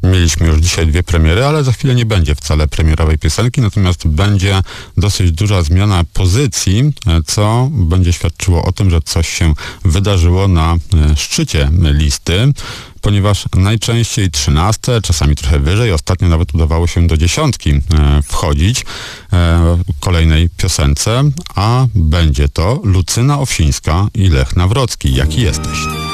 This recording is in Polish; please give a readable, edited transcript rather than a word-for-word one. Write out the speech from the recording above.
Mieliśmy już dzisiaj 2 premiery, ale za chwilę nie będzie wcale premierowej piosenki, natomiast będzie dosyć duża zmiana pozycji, co będzie świadczyło o tym, że coś się wydarzyło na szczycie listy, ponieważ najczęściej 13, czasami trochę wyżej, ostatnio nawet udawało się do 10 wchodzić kolejnej piosence, a będzie to Lucyna Owsińska i Lech Nawrocki. Jaki jesteś?